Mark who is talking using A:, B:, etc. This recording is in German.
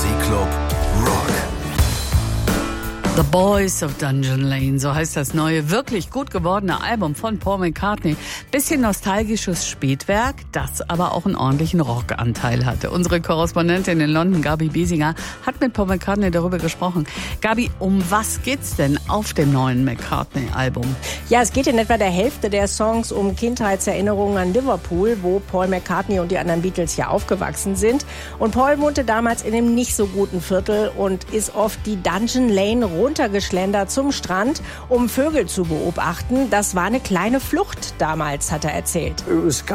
A: Musikclub Rock.
B: The Boys of Dungeon Lane, so heißt das neue, wirklich gut gewordene Album von Paul McCartney. Bisschen nostalgisches Spätwerk, das aber auch einen ordentlichen Rockanteil hatte. Unsere Korrespondentin in London, Gabi Biesinger, hat mit Paul McCartney darüber gesprochen. Gabi, um was geht's denn auf dem neuen McCartney-Album?
C: Ja, es geht in etwa der Hälfte der Songs um Kindheitserinnerungen an Liverpool, wo Paul McCartney und die anderen Beatles ja aufgewachsen sind. Und Paul wohnte damals in einem nicht so guten Viertel und ist oft die Dungeon Lane runtergeschlendert zum Strand, um Vögel zu beobachten. Das war eine kleine Flucht damals, hat er erzählt.
D: It was